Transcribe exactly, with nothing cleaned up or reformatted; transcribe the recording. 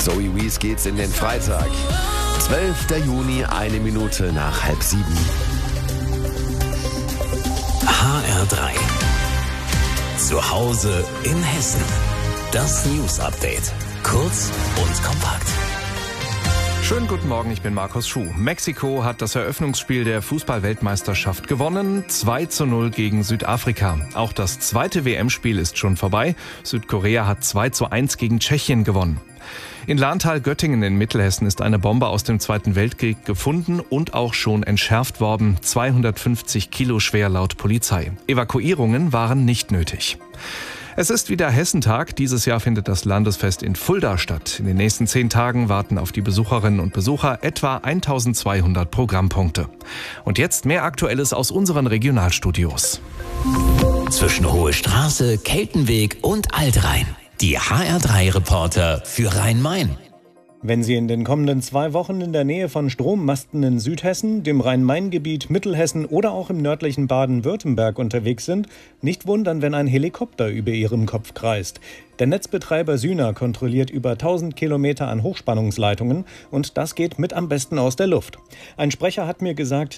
Zoe Wees geht's in den Freitag. zwölfter Juni, eine Minute nach halb sieben. H R drei. Zu Hause in Hessen. Das News Update. Kurz und kompakt. Schönen guten Morgen, ich bin Markus Schuh. Mexiko hat das Eröffnungsspiel der Fußball-Weltmeisterschaft gewonnen. zwei zu null gegen Südafrika. Auch das zweite W M-Spiel ist schon vorbei. Südkorea hat zwei zu eins gegen Tschechien gewonnen. In Lahntal-Göttingen in Mittelhessen ist eine Bombe aus dem Zweiten Weltkrieg gefunden und auch schon entschärft worden. zweihundertfünfzig Kilo schwer laut Polizei. Evakuierungen waren nicht nötig. Es ist wieder Hessentag. Dieses Jahr findet das Landesfest in Fulda statt. In den nächsten zehn Tagen warten auf die Besucherinnen und Besucher etwa eintausendzweihundert Programmpunkte. Und jetzt mehr Aktuelles aus unseren Regionalstudios. Zwischen Hohe Straße, Keltenweg und Altrhein. Die H R drei Reporter für Rhein-Main. Wenn Sie in den kommenden zwei Wochen in der Nähe von Strommasten in Südhessen, dem Rhein-Main-Gebiet, Mittelhessen oder auch im nördlichen Baden-Württemberg unterwegs sind, nicht wundern, wenn ein Helikopter über Ihrem Kopf kreist. Der Netzbetreiber Syna kontrolliert über tausend Kilometer an Hochspannungsleitungen und das geht mit am besten aus der Luft. Ein Sprecher hat mir gesagt,